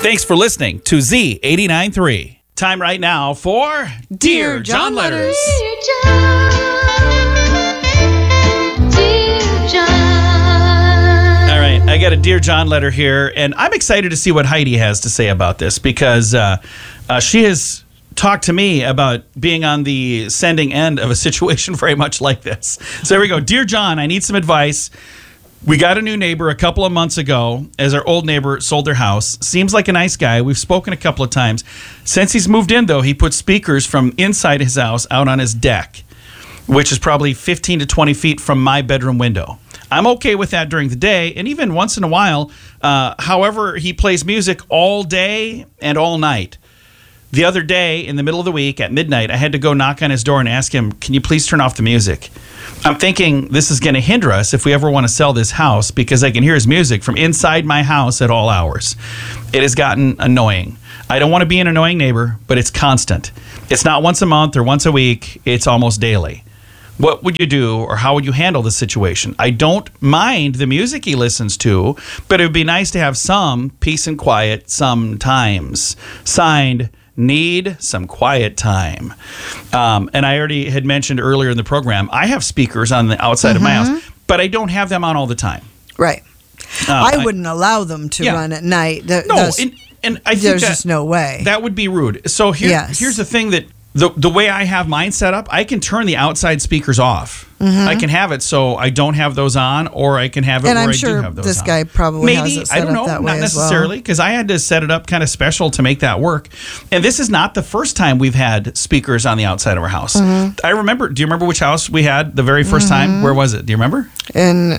Thanks for listening to Z89.3. Time right now for Dear John Letters. Dear John, Dear John. All right, I got a Dear John letter here, and I'm excited to see what Heidi has to say about this because she has talked to me about being on the sending end of a situation very much like this. So here we go. Dear John, I need some advice. We got a new neighbor a couple of months ago as our old neighbor sold their house. Seems like a nice guy. We've spoken a couple of times. Since he's moved in, though, he put speakers from inside his house out on his deck, which is probably 15 to 20 feet from my bedroom window. I'm okay with that during the day, and even once in a while. However, he plays music all day and all night. The other day, in the middle of the week, at midnight, I had to go knock on his door and ask him, can you please turn off the music? I'm thinking this is going to hinder us if we ever want to sell this house because I can hear his music from inside my house at all hours. It has gotten annoying. I don't want to be an annoying neighbor, but it's constant. It's not once a month or once a week. It's almost daily. What would you do or how would you handle this situation? I don't mind the music he listens to, but it would be nice to have some peace and quiet sometimes. Signed, Need some quiet time. And I already had mentioned earlier in the program, I have speakers on the outside of my house, but I don't have them on all the time. Right. I wouldn't allow them to run at night. And I think there's just no way. That would be rude. So here's the thing that the way I have mine set up, I can turn the outside speakers off. I can have it so I don't have those on, or I can have it where I do have those on. And I'm sure this guy probably has it set up that way not necessarily, because I had to set it up kind of special to make that work. And this is not the first time we've had speakers on the outside of our house. I remember. Do you remember which house we had the very first time? Where was it? Do you remember? In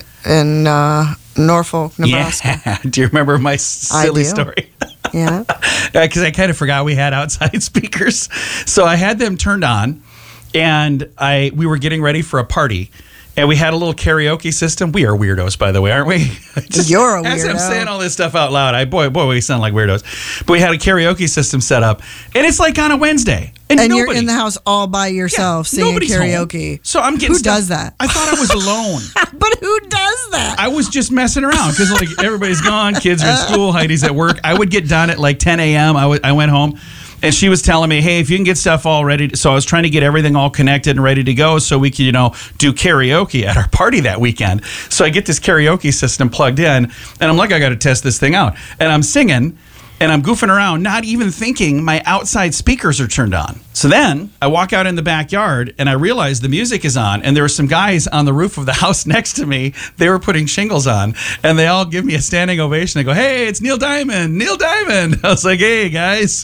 Norfolk, Nebraska. Yeah. Do you remember my silly story? Yeah. Because I kind of forgot we had outside speakers. So I had them turned on, and we were getting ready for a party, and we had a little karaoke system. We are weirdos, by the way, aren't we? You're a weirdo. As I'm saying all this stuff out loud, boy, we sound like weirdos. But we had a karaoke system set up, and it's like on a Wednesday. And you're in the house all by yourself singing karaoke. Home. So I'm getting Who does that? I thought I was alone. But who does that? I was just messing around because like everybody's gone, kids are in school, Heidi's at work. I would get done at like 10 a.m. I went home, and she was telling me, hey, if you can get stuff all ready. So I was trying to get everything all connected and ready to go so we could, do karaoke at our party that weekend. So I get this karaoke system plugged in, and I'm like, I got to test this thing out. And I'm singing, and I'm goofing around, not even thinking my outside speakers are turned on. So then I walk out in the backyard, and I realize the music is on, and there were some guys on the roof of the house next to me. They were putting shingles on, and they all give me a standing ovation. They go, hey, it's Neil Diamond. Neil Diamond. I was like, hey, guys.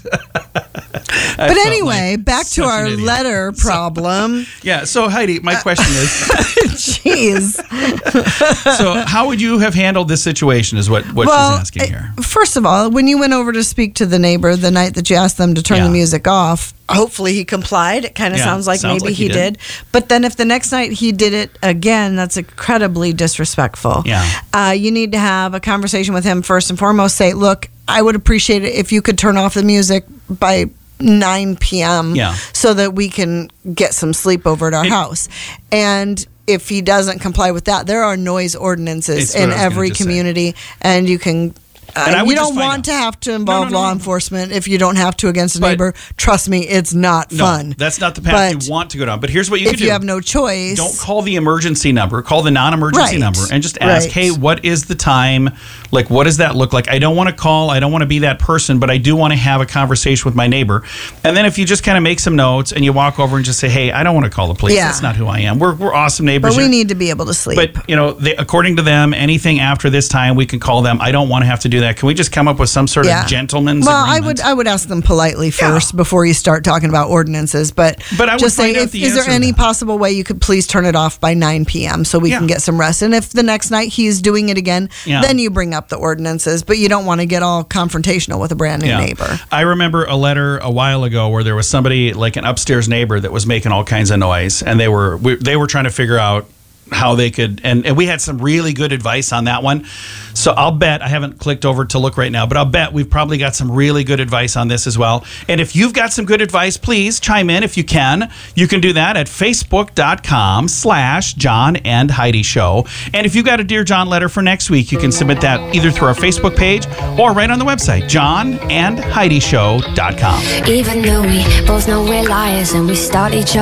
But anyway, back to our letter problem. So Heidi, my question is... Jeez. So how would you have handled this situation is what she's asking here. First of all, when you went over to speak to the neighbor the night that you asked them to turn the music off, hopefully he complied. It kind of sounds like maybe he did. But then if the next night he did it again, that's incredibly disrespectful. Yeah. You need to have a conversation with him first and foremost. Say, look, I would appreciate it if you could turn off the music by 9 p.m. So that we can get some sleep over at our house. And if he doesn't comply with that, there are noise ordinances in every community, and you can... you don't want to have to involve law enforcement if you don't have to against a neighbor. Trust me, it's not fun. That's not the path you want to go down. But here's what you can do. If you have no choice. Don't call the emergency number. Call the non-emergency number and just ask, hey, what is the time? Like, what does that look like? I don't want to call. I don't want to be that person, but I do want to have a conversation with my neighbor. And then if you just kind of make some notes and you walk over and just say, hey, I don't want to call the police. That's not who I am. We're awesome neighbors. But we need to be able to sleep. But, according to them, anything after this time, we can call them. I don't want to have to do that. Can we just come up with some sort of gentleman's agreement? I would ask them politely first before you start talking about ordinances. But I just say, is there any possible way you could please turn it off by 9 p.m. so we can get some rest? And if the next night he's doing it again, then you bring up the ordinances. But you don't want to get all confrontational with a brand new neighbor. I remember a letter a while ago where there was somebody, like an upstairs neighbor, that was making all kinds of noise, and they were trying to figure out how they could, and we had some really good advice on that one. So I'll bet, I haven't clicked over to look right now, but I'll bet we've probably got some really good advice on this as well. And if you've got some good advice, please chime in if you can. You can do that at facebook.com/John and Heidi Show. And if you've got a Dear John letter for next week, you can submit that either through our Facebook page or right on the website, johnandheidishow.com. Even though we both know we're liars and we start each other